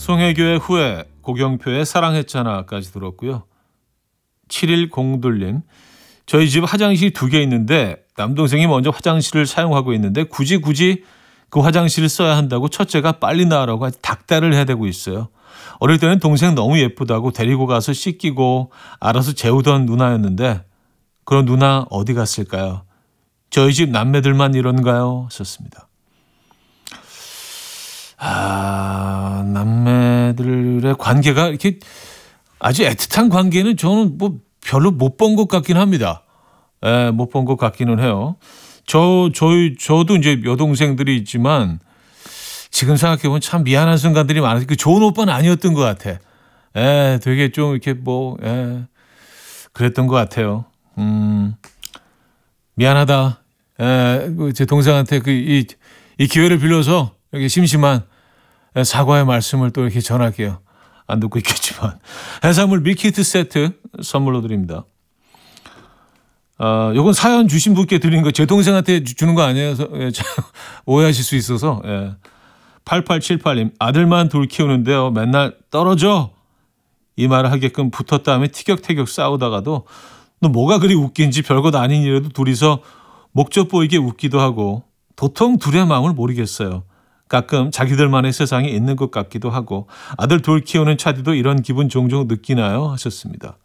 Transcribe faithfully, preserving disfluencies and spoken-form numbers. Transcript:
송혜교의 후회, 고경표의 사랑했잖아까지 들었고요. 칠일공둘님, 저희 집 화장실이 두 개 있는데 남동생이 먼저 화장실을 사용하고 있는데 굳이 굳이 그 화장실을 써야 한다고 첫째가 빨리 나으라고 닥달을 해대고 있어요. 어릴 때는 동생 너무 예쁘다고 데리고 가서 씻기고 알아서 재우던 누나였는데 그런 누나 어디 갔을까요? 저희 집 남매들만 이런가요? 썼습니다. 아, 남매들의 관계가 이렇게 아주 애틋한 관계는 저는 뭐 별로 못 본 것 같긴 합니다. 예, 못 본 것 같기는 해요. 저, 저희, 저도 이제 여동생들이 있지만 지금 생각해보면 참 미안한 순간들이 많아서 그 좋은 오빠는 아니었던 것 같아. 예, 되게 좀 이렇게 뭐, 예, 그랬던 것 같아요. 음, 미안하다. 예, 제 동생한테 그, 이, 이 기회를 빌려서 이렇게 심심한 사과의 말씀을 또 이렇게 전할게요. 안 듣고 있겠지만. 해산물 밀키트 세트 선물로 드립니다. 어, 요건 사연 주신 분께 드리는 거, 제 동생한테 주, 주는 거 아니에요? 예, 오해하실 수 있어서. 예. 팔팔칠팔님, 아들만 둘 키우는데요. 맨날 떨어져! 이 말을 하게끔 붙었다며 티격태격 싸우다가도 너 뭐가 그리 웃긴지 별것 아닌 일에도 둘이서 목젖 보이게 웃기도 하고 도통 둘의 마음을 모르겠어요. 가끔 자기들만의 세상이 있는 것 같기도 하고 아들 둘 키우는 차디도 이런 기분 종종 느끼나요? 하셨습니다.